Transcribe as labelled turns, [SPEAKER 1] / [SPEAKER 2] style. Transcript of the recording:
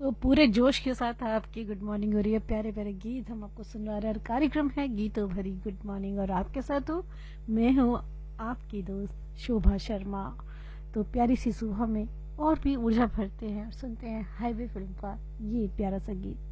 [SPEAKER 1] तो पूरे जोश के साथ आपकी गुड मॉर्निंग हो रही है। प्यारे प्यारे गीत हम आपको सुनवा रहे हैं और कार्यक्रम है गीतों भरी गुड मॉर्निंग और आपके साथ हूँ मैं हूँ आपकी दोस्त शोभा शर्मा। तो प्यारी सी सुबह में और भी ऊर्जा भरते हैं और सुनते हैं हाईवे फिल्म का ये प्यारा सा गीत।